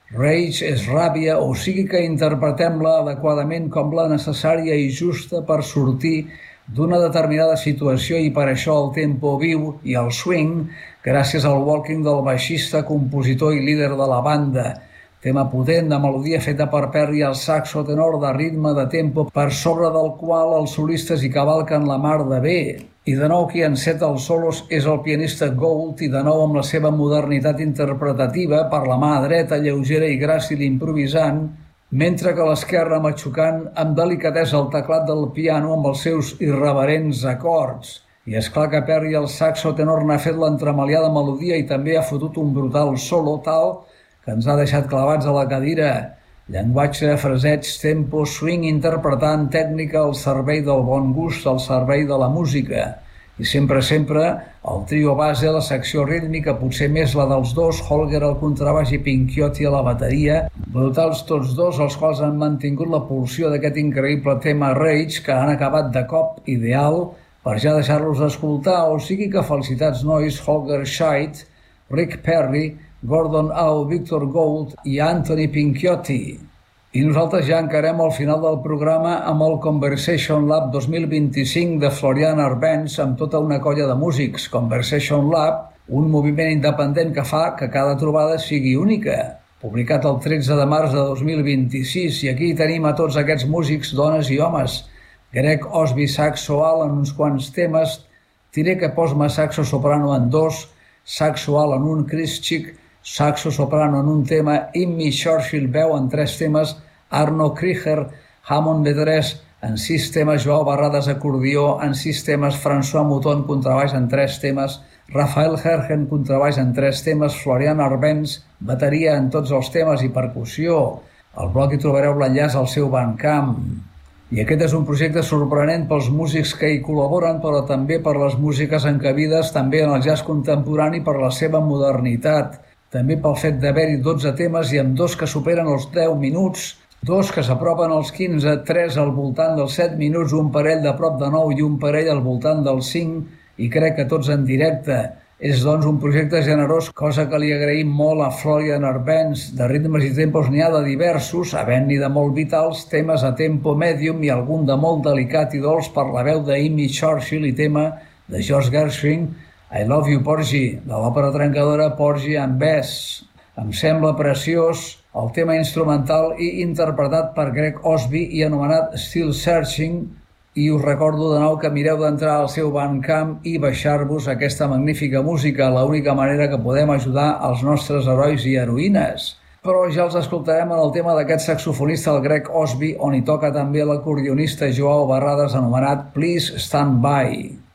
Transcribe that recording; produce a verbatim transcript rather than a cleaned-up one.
Rage és ràbia, o sigui que interpretem-la adequadament com la necessària i justa per sortir d'una determinada situació, i per això el tempo viu i el swing, gràcies al walking del baixista, compositor i líder de la banda. Tema potent de melodia feta per Perry al saxo tenor, de ritme de tempo per sobre del qual els solistes hi cavalquen la mar de bé. I de nou qui enceta els solos és el pianista Gould, i de nou amb la seva modernitat interpretativa per la mà dreta lleugera i gràcil improvisant, mentre que l'esquerra matxucant amb delicadesa el teclat del piano amb els seus irreverents acords. I és clar que Perry al saxo tenor n'ha fet l'entremaliada melodia i també ha fotut un brutal solo tal que ens ha deixat clavats a la cadira. Llenguatge, fraseig, tempo, swing, interpretant, tècnica al servei del bon gust, al servei de la música. I sempre, sempre, el trio base, la secció rítmica, potser més la dels dos, Holger al contrabaix i Pinchiotti a la bateria, brutals tots dos, els quals han mantingut la pulsió d'aquest increïble tema Rage, que han acabat de cop ideal per ja deixar-los escoltar, o sigui que felicitats nois, Holger Scheidt, Rick Perry, Gordon Howe, Victor Gould i Anthony Pinchiotti. I nosaltres ja encarem al final del programa amb el Conversation Lab dos mil vint-i-cinc de Florian Arbenz amb tota una colla de músics. Conversation Lab, un moviment independent que fa que cada trobada sigui única. Publicat el tretze de març de dos mil vint-i-sis, i aquí tenim a tots aquests músics, dones i homes. Greg Osby, saxo alt en uns quants temes, Tireke Postma, saxo soprano en dos, saxo alt en un, Chris Chick, saxo soprano en un tema, Immi Churchill veu en tres temes, Arno Krieger, Hammond B tres en sis temes, Joao Barradas acordió en sis temes, François Mouton contrabaix en tres temes, Rafael Hergen contrabaix en tres temes, Florian Arbenz bateria en tots els temes i percussió. Al blog hi trobareu l'enllaç al seu Bandcamp. I aquest és un projecte sorprenent pels músics que hi col·laboren, però també per les músiques encabides també en el jazz contemporani per la seva modernitat. També pel fet d'haver-hi dotze temes i amb dos que superen els deu minuts, dos que s'apropen als quinze, tres al voltant dels set minuts, un parell de prop de nou i un parell al voltant dels cinc, i crec que tots en directe. És, doncs, un projecte generós, cosa que li agraïm molt a Florian Arbenz. De ritmes i tempos n'hi ha de diversos, havent-n'hi de molt vitals, temes a tempo medium i algun de molt delicat i dolç per la veu d'Immi Churchill i tema de George Gershwin, I Love You Porgy, de l'òpera trencadora Porgy and Bess. Em sembla preciós el tema instrumental i interpretat per Greg Osby i anomenat Still Searching, i us recordo de nou que mireu d'entrar al seu Bandcamp i baixar-vos aquesta magnífica música, l'única manera que podem ajudar els nostres herois i heroïnes. Però ja els escoltarem en el tema d'aquest saxofonista, el Greg Osby, on hi toca també l'acordionista Joao Barradas, anomenat Please Stand By.